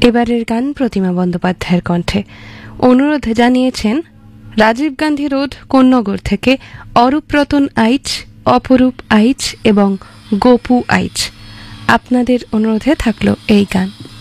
এবারের গান প্রতিমা বন্দ্যোপাধ্যায়ের কণ্ঠে। অনুরোধ জানিয়েছেন রাজীব গান্ধী রোড, কোন্নগর থেকে অরূপরতন আইচ, অপরূপ আইচ এবং গোপু আইচ। আপনাদের অনুরোধে থাকলো এই গান।